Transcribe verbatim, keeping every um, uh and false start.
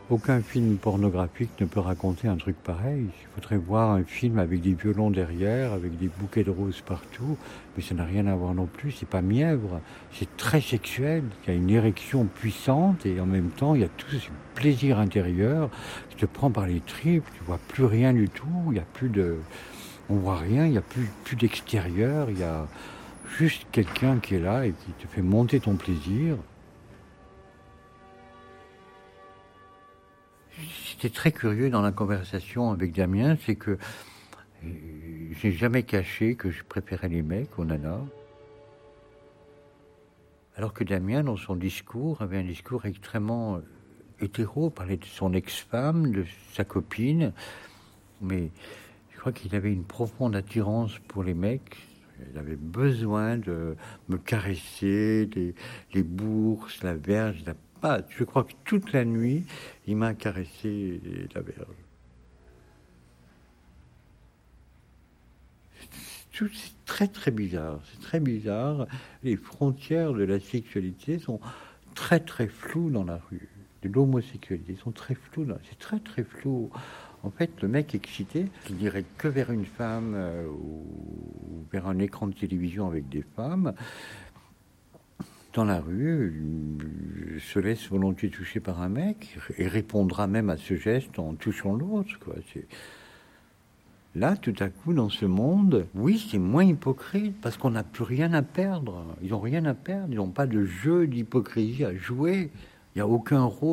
Aucun film pornographique ne peut raconter un truc pareil. Il faudrait voir un film avec des violons derrière, avec des bouquets de roses partout, mais ça n'a rien à voir non plus. C'est pas mièvre, c'est très sexuel. Il y a une érection puissante et en même temps, il y a tout ce plaisir intérieur qui te prend par les tripes. Tu vois plus rien du tout. Il y a plus de, on voit rien. Il y a plus plus d'extérieur. Il y a juste quelqu'un qui est là et qui te fait monter ton plaisir. C'était très curieux dans la conversation avec Damien, c'est que euh, j'ai jamais caché que je préférais les mecs aux nanas. Alors que Damien, dans son discours, avait un discours extrêmement hétéro, parlait de son ex-femme, de sa copine, mais je crois qu'il avait une profonde attirance pour les mecs. Il avait besoin de me caresser, les, les bourses, la verge, la patte. Je crois que toute la nuit, il m'a caressé la verge. C'est très très bizarre, c'est très bizarre. Les frontières de la sexualité sont très très floues dans la rue. De l'homosexualité sont très floues, dans... c'est très très flou. En fait, le mec excité, il n'irait que vers une femme euh, ou vers un écran de télévision avec des femmes. Dans la rue, il se laisse volontiers toucher par un mec et répondra même à ce geste en touchant l'autre, quoi. C'est... Là, tout à coup, dans ce monde, oui, c'est moins hypocrite parce qu'on n'a plus rien à perdre. Ils n'ont rien à perdre, ils n'ont pas de jeu d'hypocrisie à jouer. Il n'y a aucun rôle.